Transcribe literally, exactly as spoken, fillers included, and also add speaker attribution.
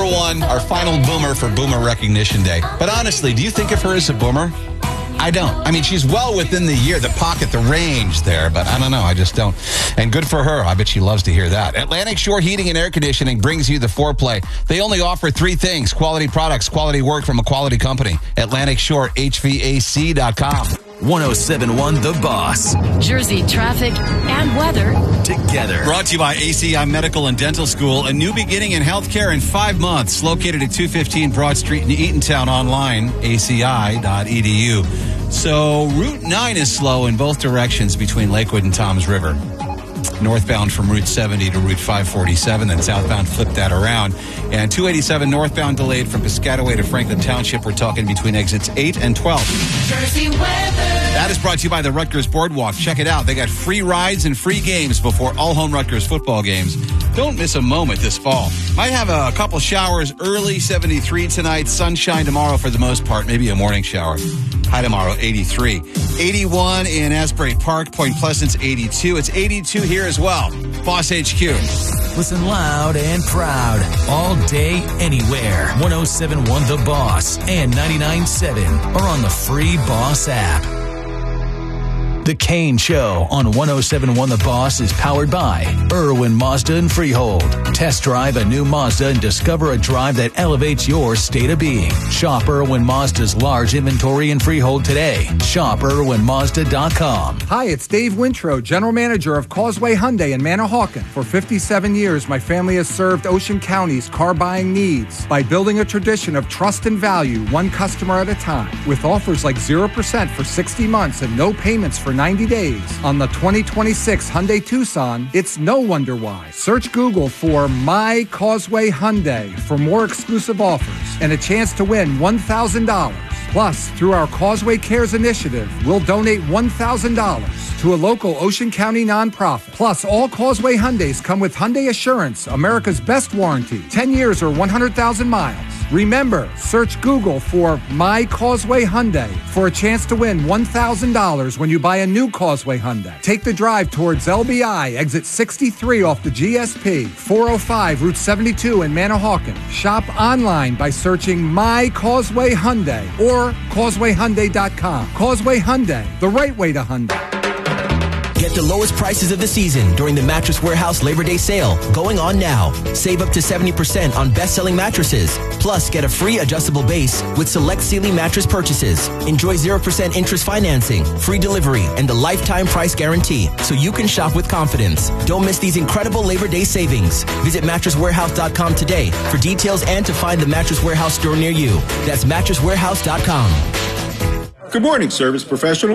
Speaker 1: one, our final boomer for Boomer Recognition Day. But honestly, do you think of her as a boomer? I don't. I mean, she's well within the year, the pocket, the range there, but I don't know. I just don't. And good for her. I bet she loves to hear that. Atlantic Shore Heating and Air Conditioning brings you the foreplay. They only offer three things: quality products, quality work from a quality company. Atlantic Shore H V A C dot com.
Speaker 2: ten seventy-one The Boss.
Speaker 3: Jersey traffic and weather
Speaker 2: together.
Speaker 1: Brought to you by A C I Medical and Dental School, a new beginning in healthcare in five months. Located at two fifteen Broad Street in Eatontown. Online, A C I dot E D U. So Route nine is slow in both directions between Lakewood and Toms River. Northbound from Route seventy to Route five forty-seven, then southbound flip that around. And two eighty-seven northbound delayed from Piscataway to Franklin Township. We're talking between exits eight and twelve.
Speaker 3: Jersey weather.
Speaker 1: That is brought to you by the Rutgers Boardwalk. Check it out. They got free rides and free games before all home Rutgers football games. Don't miss a moment this fall. Might have a couple showers early, seventy-three tonight. Sunshine tomorrow for the most part. Maybe a morning shower. High tomorrow, eighty-three. eighty-one in Asbury Park. Point Pleasant's eighty-two. It's eighty-two here as well. Boss H Q.
Speaker 2: Listen loud and proud. All day, anywhere. ten seventy-one The Boss and ninety-nine point seven are on the free Boss app. The Kane Show on ten seventy-one The Boss is powered by Irwin Mazda and Freehold. Test drive a new Mazda and discover a drive that elevates your state of being. Shop Irwin Mazda's large inventory in Freehold today. Shop Irwin Mazda dot com.
Speaker 4: Hi, it's Dave Wintrow, General Manager of Causeway Hyundai in Manahawkin. For fifty-seven years, my family has served Ocean County's car buying needs by building a tradition of trust and value, one customer at a time. With offers like zero percent for sixty months and no payments for ninety days. On the twenty twenty-six Hyundai Tucson, it's no wonder why. Search Google for My Causeway Hyundai for more exclusive offers and a chance to win one thousand dollars. Plus, through our Causeway Cares initiative, we'll donate one thousand dollars to a local Ocean County nonprofit. Plus, all Causeway Hyundais come with Hyundai Assurance, America's best warranty, ten years or one hundred thousand miles. Remember, search Google for My Causeway Hyundai for a chance to win one thousand dollars when you buy a new Causeway Hyundai. Take the drive towards L B I, exit sixty-three off the G S P, four oh five Route seventy-two in Manahawkin. Shop online by searching My Causeway Hyundai or Causeway Hyundai dot com. Causeway Hyundai, the right way to Hyundai.
Speaker 5: Get the lowest prices of the season during the Mattress Warehouse Labor Day sale going on now. Save up to seventy percent on best-selling mattresses. Plus, get a free adjustable base with select Sealy mattress purchases. Enjoy zero percent interest financing, free delivery, and a lifetime price guarantee so you can shop with confidence. Don't miss these incredible Labor Day savings. Visit mattress warehouse dot com today for details and to find the Mattress Warehouse store near you. That's mattress warehouse dot com.
Speaker 6: Good morning, service professional.